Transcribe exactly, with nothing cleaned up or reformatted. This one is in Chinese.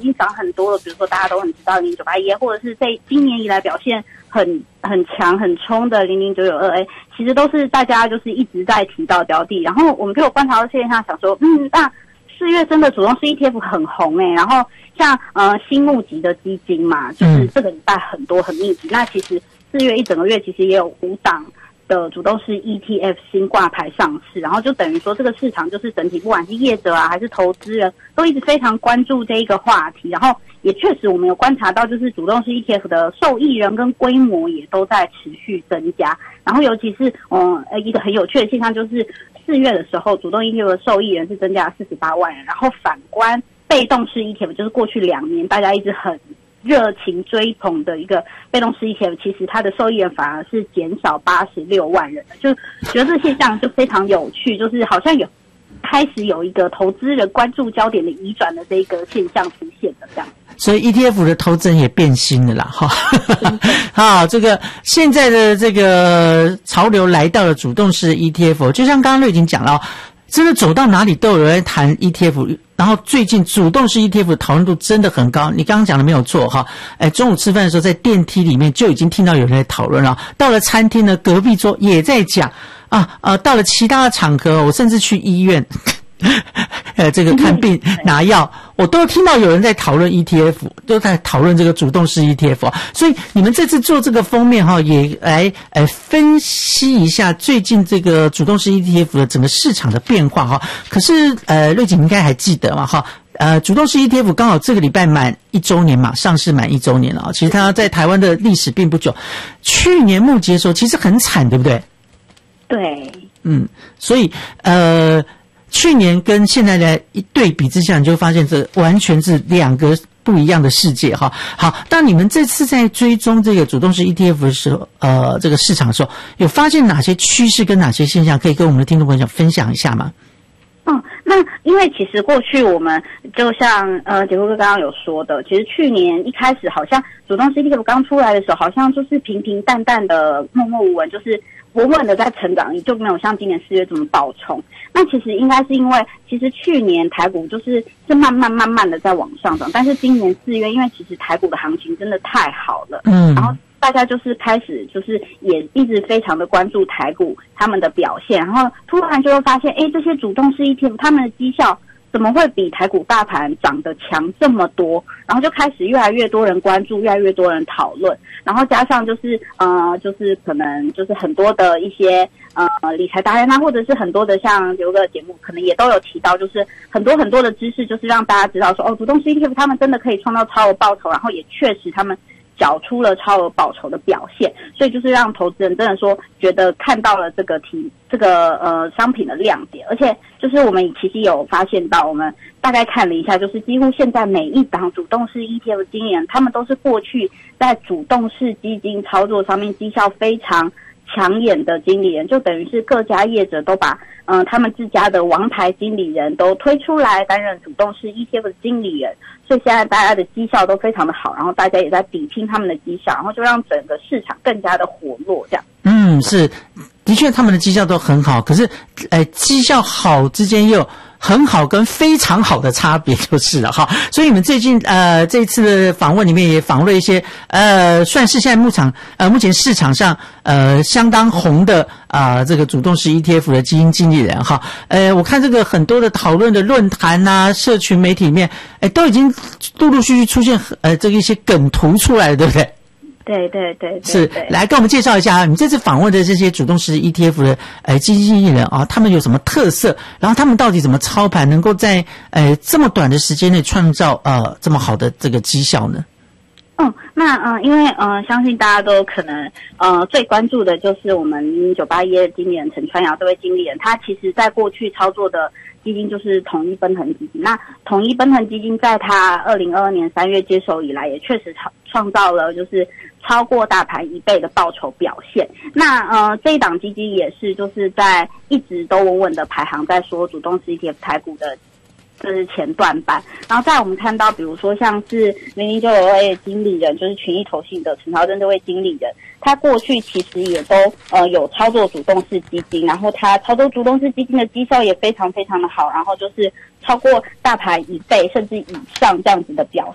经涨很多了，比如说大家都很知道零零九八一 A， 或者是在今年以来表现很很强很冲的零零九九二 A， 其实都是大家就是一直在提到标的。然后我们就有观察到现象，想说，嗯，那四月真的主动式 E T F 很红诶、欸，然后像呃新募集的基金嘛，就是这个礼拜很多很密集。那其实四月一整个月其实也有五档的主动式 E T F 新挂牌上市，然后就等于说这个市场就是整体不管是业者啊还是投资人都一直非常关注这一个话题，然后也确实我们有观察到就是主动式 E T F 的受益人跟规模也都在持续增加，然后尤其是嗯呃一个很有趣的现象就是四月的时候主动 E T F 的受益人是增加了四十八万人，然后反观被动式 E T F 就是过去两年大家一直很热情追捧的一个被动式 E T F， 其实它的受益人反而是减少八十六万人的，就觉得这现象就非常有趣，就是好像有开始有一个投资人关注焦点的移转的这个现象出现的这样。 所以 E T F 的投资人也变心了啦，哈，好，这个现在的这个潮流来到了主动式 E T F， 就像刚刚都已经讲了，真的走到哪里都有人谈 E T F， 然后最近主动式 E T F 的讨论度真的很高。你刚刚讲的没有错哈，哎，中午吃饭的时候在电梯里面就已经听到有人在讨论了，到了餐厅呢，隔壁桌也在讲啊啊，到了其他的场合，我甚至去医院。呃，这个看病拿药，我都听到有人在讨论 E T F， 都在讨论这个主动式 E T F 啊。所以你们这次做这个封面哈，也来呃分析一下最近这个主动式 E T F 的整个市场的变化哈。可是呃，瑞锦应该还记得嘛哈？呃，主动式 E T F 刚好这个礼拜满一周年嘛，上市满一周年了啊。其实它在台湾的历史并不久，去年募集的时候其实很惨，对不对？ 对， 嗯，所以呃。去年跟现在的一对比之下，你就会发现这完全是两个不一样的世界哈。好，当你们这次在追踪这个主动式 E T F 的时候，呃，这个市场的时候，有发现哪些趋势跟哪些现象，可以跟我们的听众朋友分享一下吗？ 嗯，那因为其实过去我们就像呃杰夫哥刚刚有说的，其实去年一开始好像主动式 E T F 刚出来的时候，好像就是平平淡淡的默默无闻，就是稳稳的在成长，就没有像今年四月这么暴冲。那其实应该是因为，其实去年台股就是是慢慢慢慢的在往上涨，但是今年四月，因为其实台股的行情真的太好了，嗯，然后大家就是开始就是也一直非常的关注台股他们的表现，然后突然就会发现，哎，这些主动式 E T F 他们的绩效怎么会比台股大盘涨得强这么多？然后就开始越来越多人关注，越来越多人讨论，然后加上就是呃，就是可能就是很多的一些呃理财达人啊，或者是很多的像有个节目可能也都有提到，就是很多很多的知识，就是让大家知道说哦，主动式 E T F 他们真的可以创造超额报酬，然后也确实他们缴出了超额报酬的表现，所以就是让投资人真的说觉得看到了这个题这个呃商品的亮点，而且就是我们其实有发现到，我们大概看了一下，就是几乎现在每一档主动式 E T F 经理人，他们都是过去在主动式基金操作上面绩效非常抢眼的经理人，就等于是各家业者都把嗯、呃、他们自家的王牌经理人都推出来担任主动式 E T F 的经理人，所以现在大家的绩效都非常的好，然后大家也在比拼他们的绩效，然后就让整个市场更加的活络这样。嗯， 是，的确他们的绩效都很好，可是呃绩效好之间又有很好跟非常好的差别就是了哈。所以你们最近呃这次的访问里面也访问了一些呃算是现在目场呃目前市场上呃相当红的啊、呃、这个主动式 E T F 的基金经理人哈。呃我看这个很多的讨论的论坛啊社群媒体里面哎都已经陆陆续续出现呃这个一些梗图出来了，对不对？ 对对对对， 是，来跟我们介绍一下你这次访问的这些主动式 E T F 的呃基金经理人啊，他们有什么特色？然后他们到底怎么操盘，能够在呃这么短的时间内创造呃这么好的这个绩效呢？ 嗯，那呃，因为呃，相信大家都可能呃最关注的就是我们零零九八一的经理人陈川瑶这位经理人，他其实在过去操作的基金就是统一奔腾基金。那统一奔腾基金在他二零二二年三月接手以来，也确实创创造了就是超过大盘一倍的报酬表现。那呃这一档基金也是就是在一直都稳稳的排行在说主动式 E T F 台股的这是前段班，然后再我们看到，比如说像是零零九九二 A 的经理人，就是群益投信的陈朝珍这位经理人，他过去其实也都呃有操作主动式基金，然后他操作主动式基金的绩效也非常非常的好，然后就是超过大盘一倍甚至以上这样子的表